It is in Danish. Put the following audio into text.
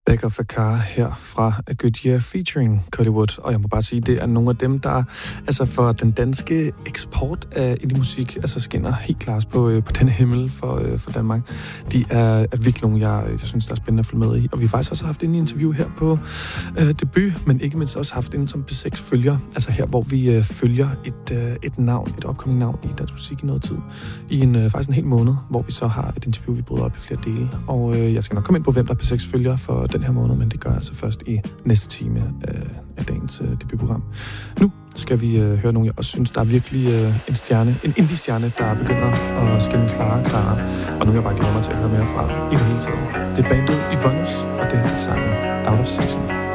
Back of a Car her fra A Good Year featuring Collywood, og jeg må bare sige, det er nogle af dem, der altså for den danske eksport af indie-musik altså skinner helt klart på den himmel for Danmark. De er virkelig nogle, jeg synes, der er spændende at følge med i, og vi har faktisk også haft en interview her på Debut, men ikke mindst også haft en som P6 følger, altså her, hvor vi følger et navn, et upcoming navn i dansk musik i noget tid, i faktisk en hel måned, hvor vi så har et interview, vi bryder op i flere dele, og jeg skal nok komme ind på, hvem der P6 følger for den her måned, men det gør jeg altså først i næste time af dagens debutprogram. Nu skal vi høre nogle, jeg også synes, der er virkelig en indie-stjerne, der begynder at skinne klarere, og nu er jeg bare glæder mig til at høre mere fra i det hele taget. Det er bandet Yvonne's, og det her er sangen Out of Season.